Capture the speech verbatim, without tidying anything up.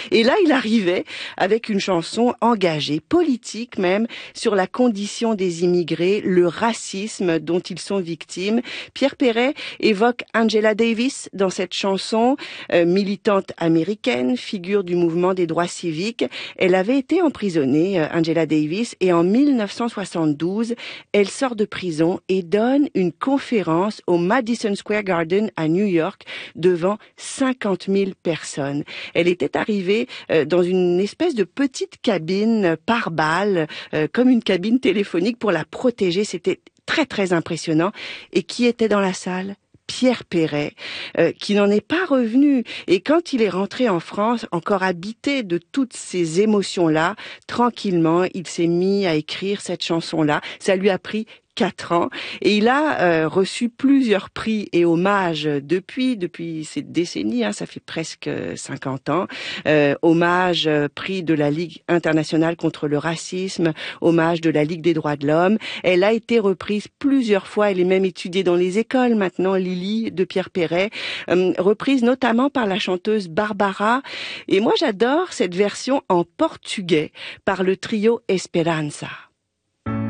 Et là, il arrivait avec une chanson engagée, politique même, sur la condition des immigrés, le racisme dont ils sont victimes. Pierre Perret évoque Angela Davis dans cette chanson, euh, militante américaine, figure du mouvement des droits civiques. Elle avait été emprisonnée, euh, Angela Davis, et en mille neuf cent soixante-douze, elle sort de prison et donne une conférence au Madison Square Garden à New York devant cinquante mille personnes. Elle était arrivée euh, dans une espèce de petite cabine par balle, euh, comme une cabine téléphonique pour la protéger. C'était très très impressionnant. Et qui était dans la salle ? Pierre Perret, euh, qui n'en est pas revenu. Et quand il est rentré en France, encore habité de toutes ces émotions-là, tranquillement, il s'est mis à écrire cette chanson-là. Ça lui a pris quatre ans et il a euh, reçu plusieurs prix et hommages depuis depuis ces décennies, hein, ça fait presque cinquante ans. Euh, hommage, euh, prix de la Ligue internationale contre le racisme, hommage de la Ligue des droits de l'homme. Elle a été reprise plusieurs fois, elle est même étudiée dans les écoles maintenant, Lily de Pierre Perret, euh, reprise notamment par la chanteuse Barbara. Et moi j'adore cette version en portugais par le trio Esperança.